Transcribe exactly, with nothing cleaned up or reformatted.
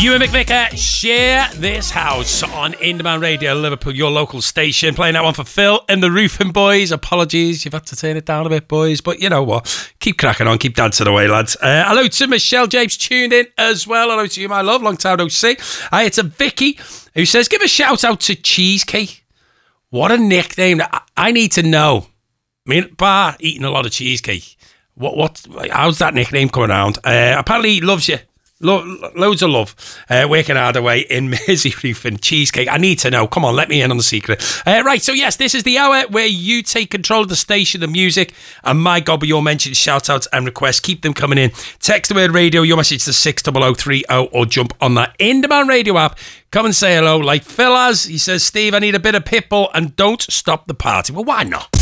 You and McVicker share this house on In Demand Radio Liverpool, your local station. Playing that one for Phil and the Roofing Boys. Apologies, you've had to turn it down a bit, boys. But you know what? Keep cracking on, keep dancing away, lads. Uh, hello to Michelle James tuned in as well. Hello to you, my love. Long time no see. Hi, it's a Vicky who says, give a shout out to Cheesecake. What a nickname. I, I need to know. I mean, bar eating a lot of cheesecake. What? What? How's that nickname coming around? Uh, apparently he loves you. Lo- loads of love. Uh, working hard away in Mersey Roofing Cheesecake. I need to know. Come on, let me in on the secret. Uh, right, so yes, this is the hour where you take control of the station, the music, and my God, but your mentions, shout-outs and requests. Keep them coming in. Text the word radio, your message to six double oh three oh, or jump on that In Demand Radio app. Come and say hello like Phil has. He says, Steve, I need a bit of Pitbull and don't stop the party. Well, why not?